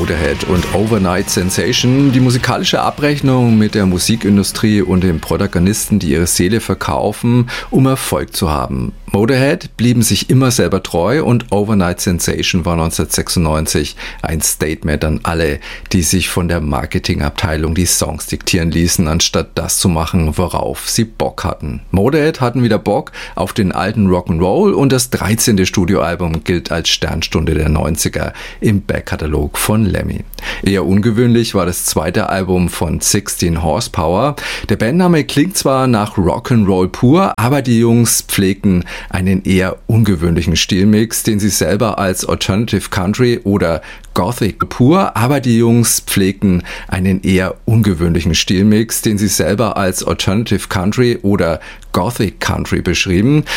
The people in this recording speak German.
Motorhead und Overnight Sensation. Die musikalische Abrechnung mit der Musikindustrie und den Protagonisten, die ihre Seele verkaufen, um Erfolg zu haben. Motorhead blieben sich immer selber treu und Overnight Sensation war 1996 ein Statement an alle, die sich von der Marketingabteilung die Songs diktieren ließen, anstatt das zu machen, worauf sie Bock hatten. Motorhead hatten wieder Bock auf den alten Rock'n'Roll und das 13. Studioalbum gilt als Sternstunde der 90er im Backkatalog von Lemmy. Eher ungewöhnlich war das zweite Album von 16 Horsepower. Der Bandname klingt zwar nach Rock'n'Roll pur, aber die Jungs pflegten einen eher ungewöhnlichen Stilmix, den sie selber als Alternative Country oder Gothic pur, aber die Jungs pflegten einen eher ungewöhnlichen Stilmix, den sie selber als Alternative Country oder Gothic Country beschrieben.